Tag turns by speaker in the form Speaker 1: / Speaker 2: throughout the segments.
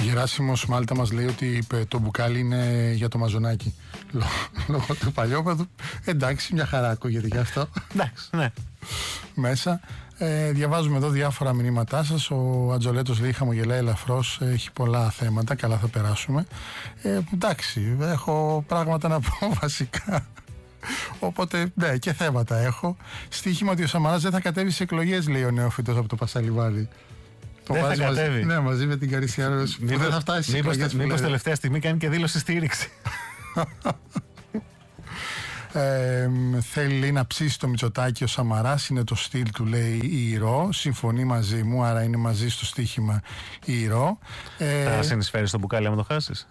Speaker 1: Γεράσιμος Μάλτα μας λέει ότι το μπουκάλι είναι για το μαζονάκι. Λόγω του παλιόπαιδου. Εντάξει, μια χαρά ακούγεται γι' αυτό.
Speaker 2: Εντάξει, ναι.
Speaker 1: Μέσα. Διαβάζουμε εδώ διάφορα μηνύματά σας. Ο Ατζολέτος λέει χαμογελάει ελαφρώς, έχει πολλά θέματα, καλά θα περάσουμε. Εντάξει, έχω πράγματα να πω βασικά. Οπότε, ναι, και θέματα έχω. Στοίχημα ότι ο Σαμαράς δεν θα κατέβει σε εκλογές, λέει ο νεόφυτος από το Πασαλιβάδι.
Speaker 2: Δεν θα κατέβει.
Speaker 1: Ναι, μαζί με την Καρυσιάρος. Δεν θα φτάσει.
Speaker 2: Μήπως τελευταία στιγμή κάνει και δήλωση στήριξη.
Speaker 1: Θέλει, λέει, να ψήσει το Μητσοτάκη ο Σαμαράς, είναι το στυλ του, λέει, η Ηρώ. Συμφωνεί μαζί μου, άρα είναι μαζί στο στοίχημα η Ηρώ.
Speaker 2: Θα συνεισφέρει στο μπουκάλι άμα το χάσεις.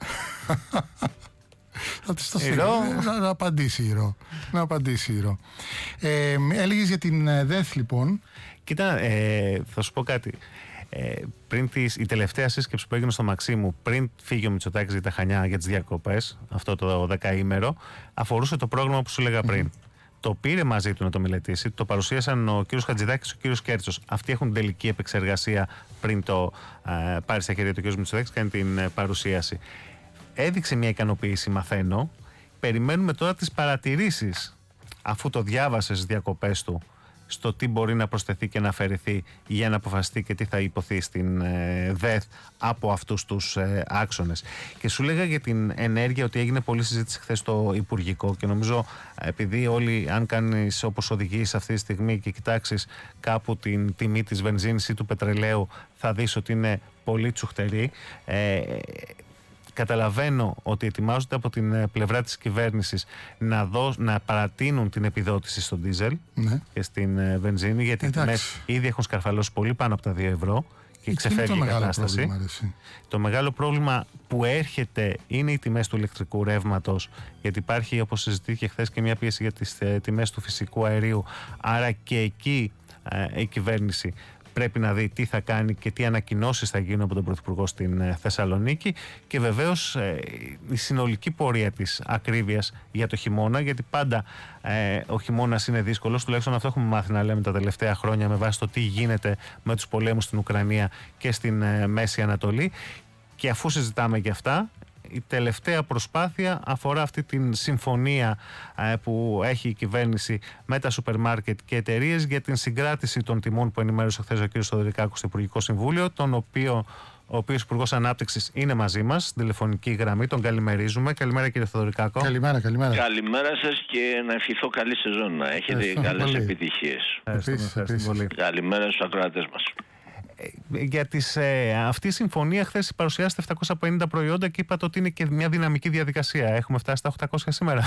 Speaker 1: Να απαντήσει η Ηρώ. Να απαντήσει η Ηρώ. Έλεγες για την ΔΕΘ, λοιπόν.
Speaker 2: Κοίτα, θα σου πω κάτι. Πριν η τελευταία σύσκεψη που έγινε στο Μαξίμου, πριν φύγει ο Μητσοτάκης για τα Χανιά για τις διακοπές, αυτό το 10ήμερο, αφορούσε το πρόγραμμα που σου λέγα πριν. Το πήρε μαζί του να το μελετήσει, το παρουσίασαν ο κύριος Χατζηδάκης και ο κύριος Κέρτσος. Αυτοί έχουν τελική επεξεργασία πριν το πάρει στα χέρια του κύριος Μητσοτάκης, κάνει την παρουσίαση. Έδειξε μια ικανοποίηση, μαθαίνω. Περιμένουμε τώρα τις παρατηρήσεις, αφού το διάβασε στις διακοπές του, στο τι μπορεί να προσθεθεί και να αφαιρεθεί για να αποφασιστεί και τι θα υποθεί στην ΔΕΘ από αυτούς τους άξονες. Και σου λέγα για την ενέργεια ότι έγινε πολλή συζήτηση χθες στο Υπουργικό και νομίζω επειδή όλοι, αν κάνεις όπως οδηγείς αυτή τη στιγμή και κοιτάξεις κάπου την τιμή της βενζίνης ή του πετρελαίου, θα δεις ότι είναι πολύ τσουχτερή. Καταλαβαίνω ότι ετοιμάζονται από την πλευρά της κυβέρνησης να παρατείνουν την επιδότηση στο ντίζελ, ναι, και στην βενζίνη, γιατί οι τιμές ήδη έχουν σκαρφαλώσει πολύ πάνω από τα 2 ευρώ και ξεφεύγει η κατάσταση. Το μεγάλο πρόβλημα που έρχεται είναι οι τιμές του ηλεκτρικού ρεύματος, γιατί υπάρχει, όπως συζητήθηκε χθες, και μια πίεση για τις τιμές του φυσικού αερίου. Άρα και εκεί η κυβέρνηση πρέπει να δει τι θα κάνει και τι ανακοινώσεις θα γίνουν από τον Πρωθυπουργό στην Θεσσαλονίκη, και βεβαίως η συνολική πορεία της ακρίβειας για το χειμώνα, γιατί πάντα ο χειμώνας είναι δύσκολος, τουλάχιστον αυτό έχουμε μάθει να λέμε τα τελευταία χρόνια με βάση το τι γίνεται με τους πολέμους στην Ουκρανία και στην Μέση Ανατολή. Και αφού συζητάμε για αυτά, η τελευταία προσπάθεια αφορά αυτή την συμφωνία που έχει η κυβέρνηση με τα σούπερ μάρκετ και εταιρείες για την συγκράτηση των τιμών, που ενημέρωσε χθες ο κ. Θοδωρικάκος στο Υπουργικό Συμβούλιο, ο οποίος Υπουργός Ανάπτυξης είναι μαζί μας στην τηλεφωνική γραμμή. Τον καλημερίζουμε. Καλημέρα, κύριε Θοδωρικάκο.
Speaker 1: Καλημέρα.
Speaker 3: Καλημέρα σας και να ευχηθώ καλή σεζόν, να έχετε καλές επιτυχίες.
Speaker 2: Πολύ.
Speaker 3: Καλημέρα στους ακροατές μας.
Speaker 2: Για αυτή η συμφωνία χθες παρουσιάσετε 750 προϊόντα και είπατε ότι είναι και μια δυναμική διαδικασία. Έχουμε φτάσει στα 800 σήμερα.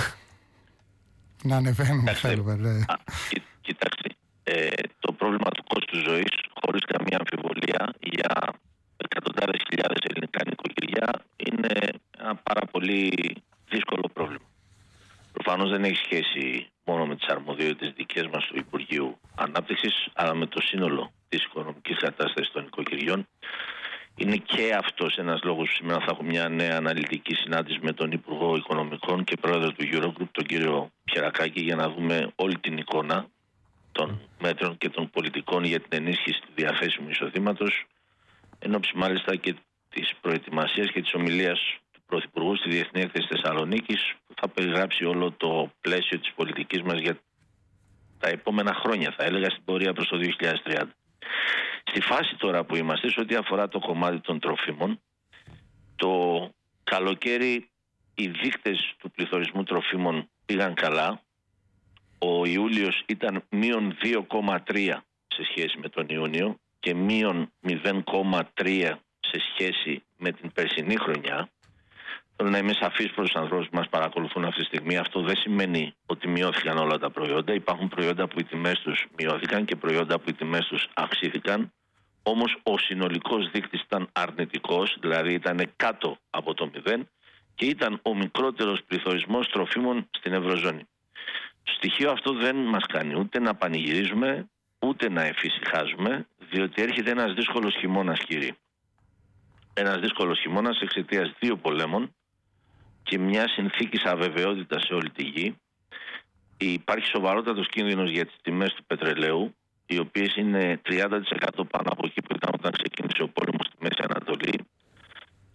Speaker 1: Να ανεβαίνουμε, θέλουμε.
Speaker 3: Κοιτάξτε, το πρόβλημα του κόστου ζωής, χωρίς καμία αμφιβολία, για εκατοντάδες χιλιάδες ελληνικά νοικοκυριά είναι ένα πάρα πολύ δύσκολο πρόβλημα. Προφανώς δεν έχει σχέση μόνο με τις αρμοδιότητες δικές μας του Υπουργείου Ανάπτυξης, αλλά με το σύνολο της οικονομικής κατάστασης των νοικοκυριών. Είναι και αυτός ένας λόγος που σήμερα θα έχω μια νέα αναλυτική συνάντηση με τον Υπουργό Οικονομικών και Πρόεδρο του Eurogroup, τον κύριο Πιερακάκη, για να δούμε όλη την εικόνα των μέτρων και των πολιτικών για την ενίσχυση του διαθέσιμου εισοδήματος, ενόψει μάλιστα και της προετοιμασίας και της ομιλίας του Πρωθυπουργού στη Διεθνή Έκθεση Θεσσαλονίκης, που θα περιγράψει όλο το πλαίσιο της πολιτικής μας για τα επόμενα χρόνια, θα έλεγα, στην πορεία προς το 2030. Στη φάση τώρα που είμαστε, σε ό,τι αφορά το κομμάτι των τροφίμων, το καλοκαίρι οι δείκτες του πληθωρισμού τροφίμων πήγαν καλά. Ο Ιούλιος ήταν μείον 2,3 σε σχέση με τον Ιούνιο και μείον 0,3 σε σχέση με την περσινή χρονιά. Θέλω να είμαι σαφής προς τους ανθρώπους που μας παρακολουθούν αυτή τη στιγμή. Αυτό δεν σημαίνει ότι μειώθηκαν όλα τα προϊόντα. Υπάρχουν προϊόντα που οι τιμές τους μειώθηκαν και προϊόντα που οι τιμές τους αυξήθηκαν. Όμως ο συνολικός δείκτης ήταν αρνητικός, δηλαδή ήταν κάτω από το 0 και ήταν ο μικρότερος πληθωρισμός τροφίμων στην Ευρωζώνη. Το στοιχείο αυτό δεν μας κάνει ούτε να πανηγυρίζουμε, ούτε να εφησυχάζουμε, διότι έρχεται ένας δύσκολος χειμώνας, κύριε. Ένας δύσκολος χειμώνας εξαιτίας 2 πολέμων και μια συνθήκης αβεβαιότητας σε όλη τη γη. Υπάρχει σοβαρότατος κίνδυνος για τις τιμές του πετρελαίου, οι οποίες είναι 30% πάνω από εκεί που ήταν όταν ξεκίνησε ο πόλεμος στη Μέση Ανατολή, και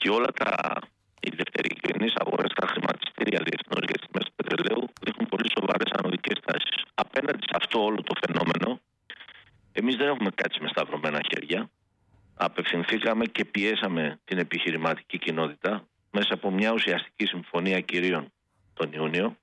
Speaker 3: Και όλα οι δευτερικοινείς αγορές, τα χρηματιστήρια διεθνώς για τις τιμές του πετρελαίου δείχνουν πολύ σοβαρές ανωδικές τάσεις. Απέναντι σε αυτό όλο το φαινόμενο, εμείς δεν έχουμε κάτσει με σταυρωμένα χέρια. Απευθυνθήκαμε και πιέσαμε την επιχειρηματική κοινότητα μέσα από μια ουσιαστική συμφωνία κυρίων τον Ιούνιο.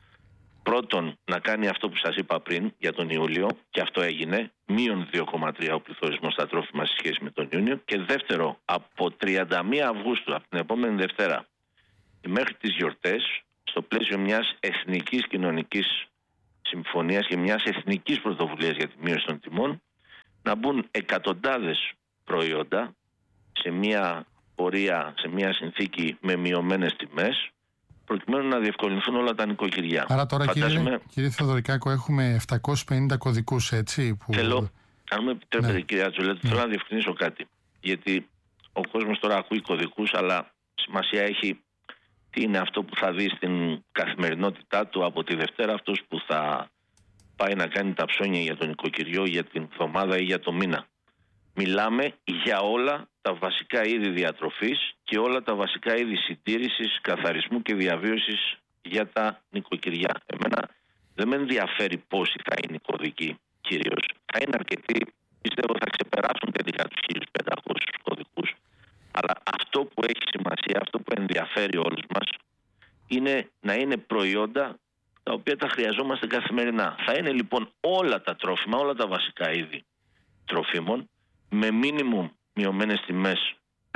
Speaker 3: Πρώτον, να κάνει αυτό που σας είπα πριν για τον Ιούλιο, και αυτό έγινε, μείον 2,3 ο πληθωρισμός στα τρόφιμα σε σχέση με τον Ιούνιο. Και δεύτερο, από 31 Αυγούστου, από την επόμενη Δευτέρα, μέχρι τις γιορτές, στο πλαίσιο μιας εθνικής κοινωνικής συμφωνίας και μιας εθνικής πρωτοβουλίας για τη μείωση των τιμών, να μπουν εκατοντάδες προϊόντα σε μια πορεία, σε μια συνθήκη με μειωμένες τιμές, προκειμένου να διευκολυνθούν όλα τα νοικοκυριά.
Speaker 1: Άρα τώρα, κύριε Θεοδωρικάκο, έχουμε 750 κωδικούς, έτσι?
Speaker 3: Θέλω, αν μου επιτρέπετε, κύριε Ατζολέτη, θέλω να διευκρινίσω κάτι. Γιατί ο κόσμος τώρα ακούει κωδικούς, αλλά σημασία έχει τι είναι αυτό που θα δει στην καθημερινότητά του από τη Δευτέρα, αυτός που θα πάει να κάνει τα ψώνια για το νοικοκυριό, για την εβδομάδα ή για το μήνα. Μιλάμε για όλα τα βασικά είδη διατροφής και όλα τα βασικά είδη συντήρησης, καθαρισμού και διαβίωσης για τα νοικοκυριά. Εμένα δεν με ενδιαφέρει πόσοι θα είναι οι κωδικοί κυρίως. Θα είναι αρκετοί, πιστεύω θα ξεπεράσουν τελικά τους 1500 κωδικούς. Αλλά αυτό που έχει σημασία, αυτό που ενδιαφέρει όλους μας, είναι να είναι προϊόντα τα οποία τα χρειαζόμαστε καθημερινά. Θα είναι λοιπόν όλα τα τρόφιμα, όλα τα βασικά είδη τροφίμων, με μίνιμουμ μειωμένες τιμές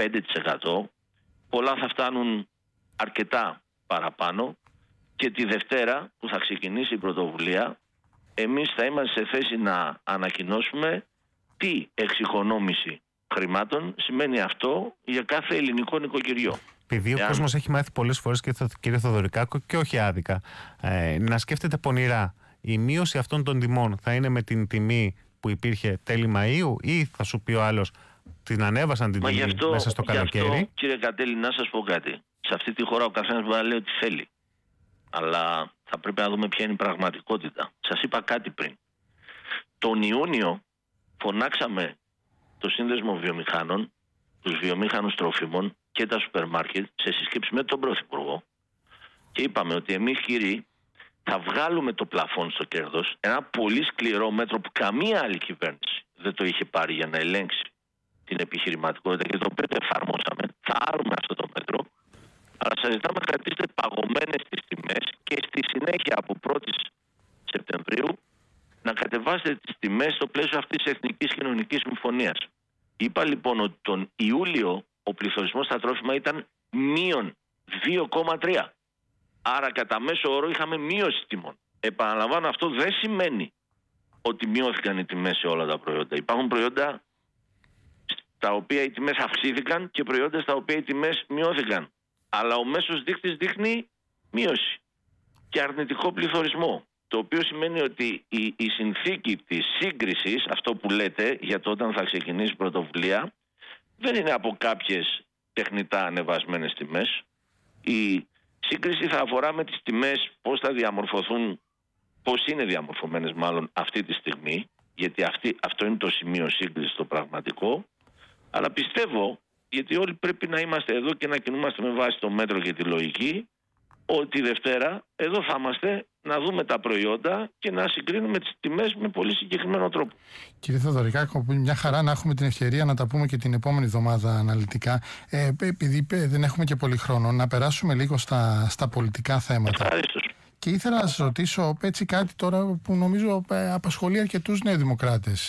Speaker 3: 5%. Πολλά θα φτάνουν αρκετά παραπάνω, και τη Δευτέρα που θα ξεκινήσει η πρωτοβουλία, εμείς θα είμαστε σε θέση να ανακοινώσουμε τι εξοικονόμηση χρημάτων σημαίνει αυτό για κάθε ελληνικό νοικοκυριό.
Speaker 2: Επειδή ο κόσμος έχει μάθει πολλές φορές, κύριε Θεοδωρικάκο, και όχι άδικα, να σκέφτεται πονηρά, η μείωση αυτών των τιμών θα είναι με την τιμή που υπήρχε τέλη Μαΐου, ή θα σου πει ο άλλος την ανέβασαν την τιμή μέσα στο καλοκαίρι?
Speaker 3: Αυτό, κύριε Κατέλη, να σας πω κάτι. Σε αυτή τη χώρα ο καθένας μπορεί να λέει ό,τι θέλει. Αλλά θα πρέπει να δούμε ποια είναι η πραγματικότητα. Σας είπα κάτι πριν. Τον Ιούνιο φωνάξαμε το Σύνδεσμο Βιομηχάνων, τους βιομήχανους τροφίμων και τα σούπερ μάρκετ σε σύσκεψη με τον Πρωθυπουργό, και είπαμε ότι εμείς, κύριοι, θα βγάλουμε το πλαφόν στο κέρδος, ένα πολύ σκληρό μέτρο που καμία άλλη κυβέρνηση δεν το είχε πάρει για να ελέγξει την επιχειρηματικότητα, και το οποίο το εφαρμόσαμε. Θα άρουμε αυτό το μέτρο, αλλά σας ζητάμε να κρατήσετε παγωμένες τις τιμές και στη συνέχεια από 1η Σεπτεμβρίου να κατεβάσετε τις τιμές στο πλαίσιο αυτής της Εθνικής Κοινωνικής Συμφωνίας. Είπα λοιπόν ότι τον Ιούλιο ο πληθωρισμός στα τρόφιμα ήταν μείον 2,3. Άρα κατά μέσο όρο είχαμε μείωση τιμών. Επαναλαμβάνω, αυτό δεν σημαίνει ότι μειώθηκαν οι τιμές σε όλα τα προϊόντα. Υπάρχουν προϊόντα στα οποία οι τιμές αυξήθηκαν και προϊόντα στα οποία οι τιμές μειώθηκαν. Αλλά ο μέσος δείκτης δείχνει μείωση και αρνητικό πληθωρισμό. Το οποίο σημαίνει ότι η συνθήκη της σύγκρισης, αυτό που λέτε για το όταν θα ξεκινήσει η πρωτοβουλία, δεν είναι από κάποιες τεχνητά ανεβασμένες τιμές. Η σύγκριση θα αφορά με τις τιμές πώς θα διαμορφωθούν, πώς είναι διαμορφωμένες μάλλον αυτή τη στιγμή, γιατί αυτό είναι το σημείο σύγκρισης το πραγματικό. Αλλά πιστεύω, γιατί όλοι πρέπει να είμαστε εδώ και να κινούμαστε με βάση το μέτρο και τη λογική, ότι Δευτέρα εδώ θα είμαστε να δούμε τα προϊόντα και να συγκρίνουμε τις τιμές με πολύ συγκεκριμένο τρόπο.
Speaker 1: Κύριε Θεοδωρικάκο, μια χαρά να έχουμε την ευκαιρία να τα πούμε και την επόμενη εβδομάδα αναλυτικά. Επειδή δεν έχουμε και πολύ χρόνο, να περάσουμε λίγο στα πολιτικά θέματα.
Speaker 3: Ευχαριστώ.
Speaker 1: Και ήθελα να σας ρωτήσω έτσι κάτι τώρα που νομίζω απασχολεί αρκετούς νεοδημοκράτες.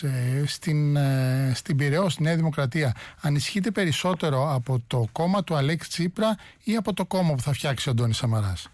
Speaker 1: Στην Πειραιώ, στη Νέα Δημοκρατία, ανησυχείτε περισσότερο από το κόμμα του Αλέξη Τσίπρα ή από το κόμμα που θα φτιάξει ο Αντώνης Σαμαράς?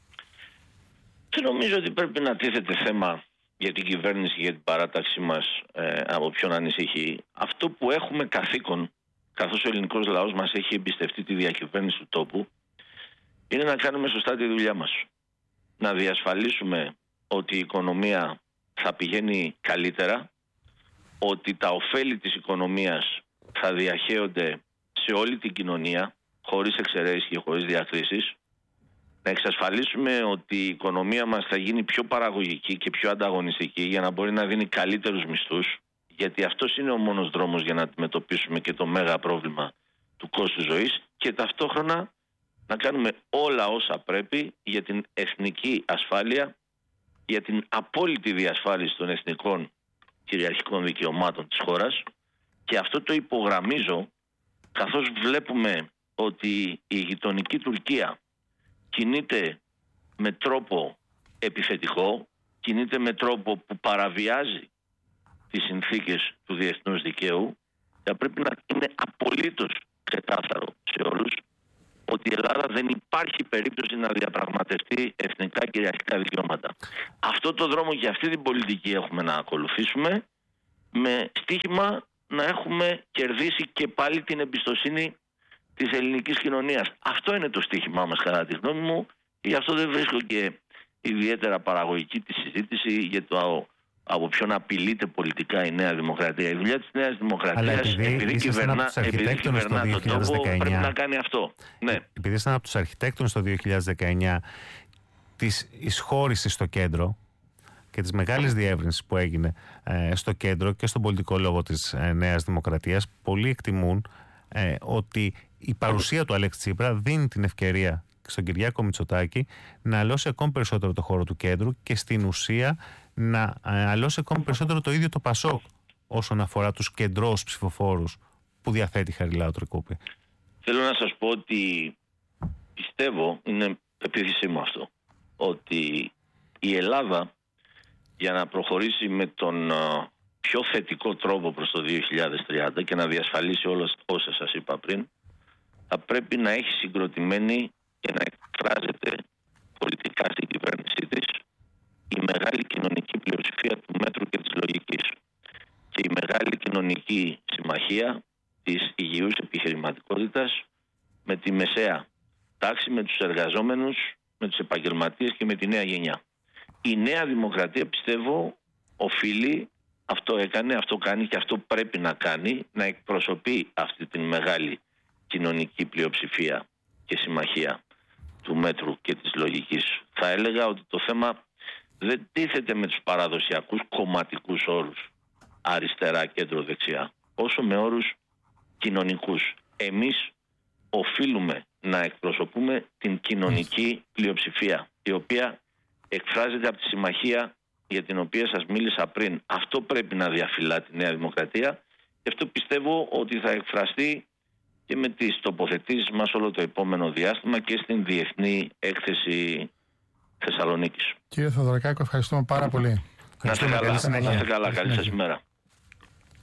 Speaker 3: Δεν νομίζω ότι πρέπει να τίθεται θέμα για την κυβέρνηση και για την παράταξή μας από ποιον ανησυχεί. Αυτό που έχουμε καθήκον, καθώς ο ελληνικός λαός μας έχει εμπιστευτεί τη διακυβέρνηση του τόπου, είναι να κάνουμε σωστά τη δουλειά μας. Να διασφαλίσουμε ότι η οικονομία θα πηγαίνει καλύτερα, ότι τα ωφέλη της οικονομίας θα διαχέονται σε όλη την κοινωνία, χωρίς εξαιρέσεις και χωρίς διακρίσεις, να εξασφαλίσουμε ότι η οικονομία μας θα γίνει πιο παραγωγική και πιο ανταγωνιστική για να μπορεί να δίνει καλύτερους μισθούς, γιατί αυτός είναι ο μόνος δρόμος για να αντιμετωπίσουμε και το μέγα πρόβλημα του κόστους ζωής, και ταυτόχρονα να κάνουμε όλα όσα πρέπει για την εθνική ασφάλεια, για την απόλυτη διασφάλιση των εθνικών κυριαρχικών δικαιωμάτων της χώρας, και αυτό το υπογραμμίζω καθώς βλέπουμε ότι η γειτονική Τουρκία κινείται με τρόπο επιθετικό, κινείται με τρόπο που παραβιάζει τις συνθήκες του διεθνούς δικαίου. Θα πρέπει να είναι απολύτως ξεκάθαρο σε όλους ότι η Ελλάδα δεν υπάρχει περίπτωση να διαπραγματευτεί εθνικά κυριαρχικά δικαιώματα. Αυτό το δρόμο και αυτή την πολιτική έχουμε να ακολουθήσουμε, με στίχημα να έχουμε κερδίσει και πάλι την εμπιστοσύνη της ελληνικής κοινωνίας. Αυτό είναι το στίχημά μας, κατά τη γνώμη μου, και γι' αυτό δεν βρίσκω και ιδιαίτερα παραγωγική τη συζήτηση για το από ποιον απειλείται πολιτικά η Νέα Δημοκρατία. Η δουλειά της Νέας Δημοκρατίας, επειδή κυβερνά τον τόπο, πρέπει να κάνει αυτό. Ναι.
Speaker 2: Επειδή ήσταν από τους αρχιτέκτονες το 2019 της εισχώρησης στο κέντρο και της μεγάλης διεύρυνσης που έγινε στο κέντρο και στον πολιτικό λόγο της Νέας Δημοκρατίας, πολλοί εκτιμούν ότι η παρουσία του Αλέξη Τσίπρα δίνει την ευκαιρία στον Κυριάκο Μητσοτάκη να αλώσει ακόμη περισσότερο το χώρο του κέντρου και στην ουσία να αλώσει ακόμη περισσότερο το ίδιο το ΠΑΣΟΚ όσον αφορά τους κεντρώους ψηφοφόρους που διαθέτει η Χαριλάου Τρικούπη.
Speaker 3: Θέλω να σας πω ότι πιστεύω, είναι επίθεσή μου αυτό, ότι η Ελλάδα για να προχωρήσει με τον πιο θετικό τρόπο προς το 2030 και να διασφαλίσει όλα όσα σας είπα πριν, θα πρέπει να έχει συγκροτημένη και να εκφράζεται πολιτικά στην κυβέρνησή της η μεγάλη κοινωνική πλειοψηφία του μέτρου και της λογικής και η μεγάλη κοινωνική συμμαχία της υγιούς επιχειρηματικότητας με τη μεσαία τάξη, με τους εργαζόμενους, με τους επαγγελματίες και με τη νέα γενιά. Η Νέα Δημοκρατία, πιστεύω, οφείλει, αυτό έκανε, αυτό κάνει και αυτό πρέπει να κάνει, να εκπροσωπεί αυτή την μεγάλη κοινωνική πλειοψηφία και συμμαχία του μέτρου και της λογικής. Θα έλεγα ότι το θέμα δεν τίθεται με τους παραδοσιακούς κομματικούς όρους αριστερά, κέντρο, δεξιά, όσο με όρους κοινωνικούς. Εμείς οφείλουμε να εκπροσωπούμε την κοινωνική πλειοψηφία, η οποία εκφράζεται από τη συμμαχία για την οποία σας μίλησα πριν. Αυτό πρέπει να διαφυλά τη Νέα Δημοκρατία και αυτό πιστεύω ότι θα εκφραστεί και με τις τοποθετήσεις μας όλο το επόμενο διάστημα και στην Διεθνή Έκθεση Θεσσαλονίκης.
Speaker 1: Κύριε Θεοδωρακάκο, ευχαριστούμε πάρα πολύ.
Speaker 3: Να είστε καλά, καλή σας ημέρα.